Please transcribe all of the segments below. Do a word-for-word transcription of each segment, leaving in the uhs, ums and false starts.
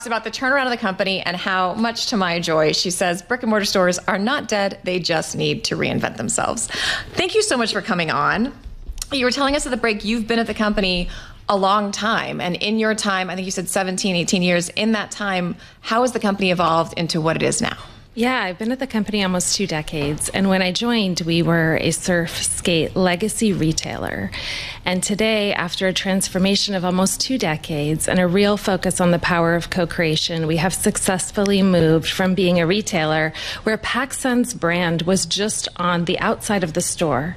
About the turnaround of the company and how, much to my joy, she says brick and mortar stores are not dead. They just need to reinvent themselves. Thank you so much for coming on. You were telling us at the break you've been at the company a long time. And in your time, I think you said seventeen, eighteen years. In that time, how has the company evolved into what it is now? Yeah, I've been at the company almost two decades. And when I joined, we were a surf skate legacy retailer. And today, after a transformation of almost two decades and a real focus on the power of co-creation, we have successfully moved from being a retailer where PacSun's brand was just on the outside of the store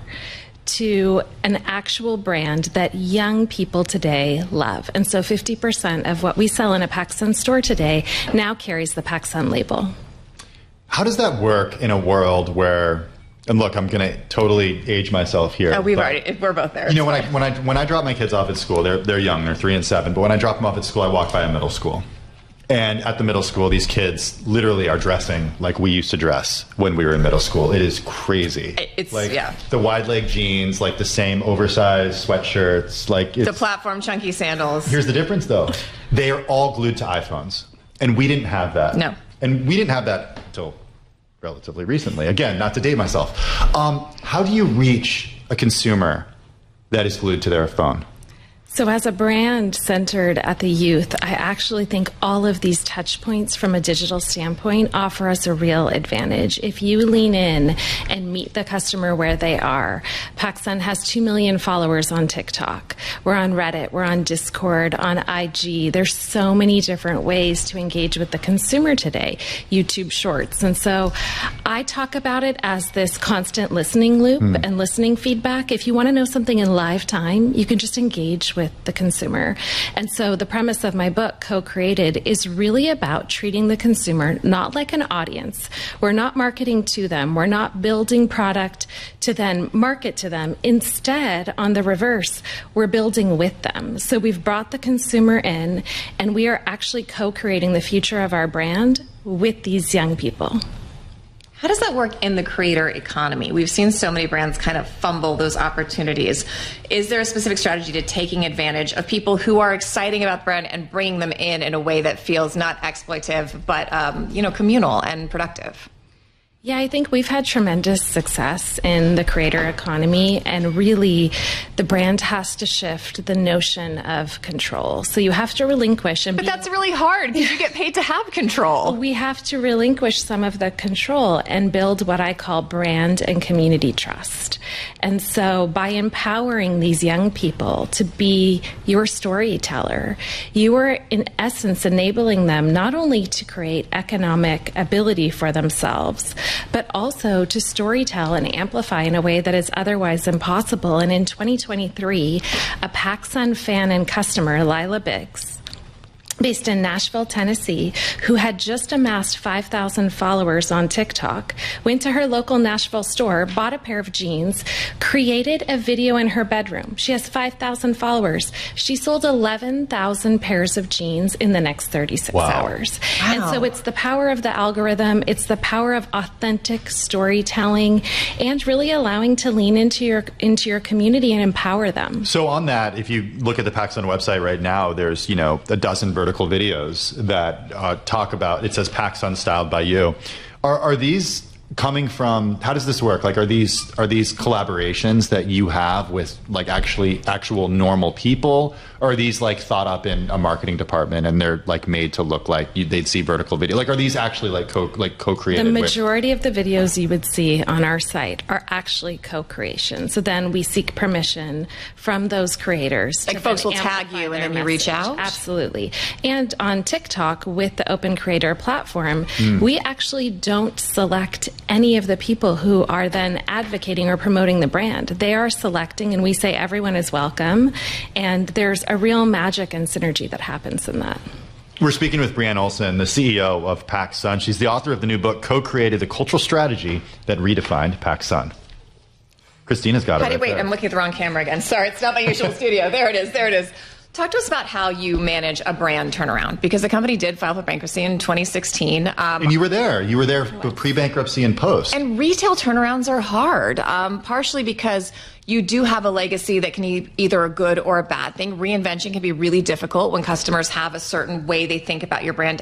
to an actual brand that young people today love. And so fifty percent of what we sell in a PacSun store today now carries the PacSun label. How does that work in a world where, and look, I'm going to totally age myself here. Oh, we've already, we're both there. You know, when I when I when I drop my kids off at school, they're they're young, they're three and seven. But when I drop them off at school, I walk by a middle school, and at the middle school, these kids literally are dressing like we used to dress when we were in middle school. It is crazy. It's like yeah. the wide leg jeans, like the same oversized sweatshirts, like it's, the platform chunky sandals. Here's the difference, though: they are all glued to iPhones, and we didn't have that. No, and we didn't have that until relatively recently. Again, not to date myself. Um, how do you reach a consumer that is glued to their phone? So as a brand centered at the youth, I actually think all of these touch points from a digital standpoint offer us a real advantage. If you lean in and meet the customer where they are, PacSun has two million followers on TikTok. We're on Reddit, we're on Discord, on I G. There's so many different ways to engage with the consumer today. YouTube Shorts. And so I talk about it as this constant listening loop mm. and listening feedback. If you want to know something in live time, you can just engage with the consumer. And so the premise of my book, Co-Created, is really about treating the consumer not like an audience. We're not marketing to them. We're not building product to then market to them. Instead, on the reverse, we're building with them. So we've brought the consumer in, and we are actually co-creating the future of our brand with these young people. How does that work in the creator economy? We've seen so many brands kind of fumble those opportunities. Is there a specific strategy to taking advantage of people who are exciting about the brand and bringing them in in a way that feels not exploitive, but um, you know, communal and productive? Yeah, I think we've had tremendous success in the creator economy, and really the brand has to shift the notion of control. So you have to relinquish. And but that's really hard because you get paid to have control. We have to relinquish some of the control and build what I call brand and community trust. And so by empowering these young people to be your storyteller, you are in essence enabling them not only to create economic ability for themselves, but also to storytell and amplify in a way that is otherwise impossible. And in twenty twenty-three, a PacSun fan and customer, Lila Biggs, based in Nashville, Tennessee, who had just amassed five thousand followers on TikTok, went to her local Nashville store, bought a pair of jeans, created a video in her bedroom. She has five thousand followers. She sold eleven thousand pairs of jeans in the next thirty-six wow. hours. Wow. And so it's the power of the algorithm, it's the power of authentic storytelling, and really allowing to lean into your into your community and empower them. So on that, if you look at the PacSun website right now, there's, you know, a dozen vertical videos that uh, talk about, it says PacSun styled by you. Are, are these coming from, how does this work? Like, are these are these collaborations that you have with like actually actual normal people, or are these like thought up in a marketing department and they're like made to look like you, they'd see vertical video? Like, are these actually like co like co-created? The majority with? of the videos you would see on our site are actually co-creation. So then we seek permission from those creators. Like folks will tag you and then you reach out? Absolutely. And on TikTok with the Open Creator platform, mm. we actually don't select any of the people who are then advocating or promoting the brand. They are selecting, and we say everyone is welcome, and there's a real magic and synergy that happens in that. We're speaking with Brianne Olson, the C E O of PacSun. She's the author of the new book, Co-Created, the Cultural Strategy That Redefined PacSun. Christina's got it Patty, right wait, there. I'm looking at the wrong camera again. Sorry, it's not my usual studio. There it is, there it is. Talk to us about how you manage a brand turnaround, because the company did file for bankruptcy in twenty sixteen. Um, and you were there. You were there pre-bankruptcy and post. And retail turnarounds are hard, um, partially because you do have a legacy that can be either a good or a bad thing. Reinvention can be really difficult when customers have a certain way they think about your brand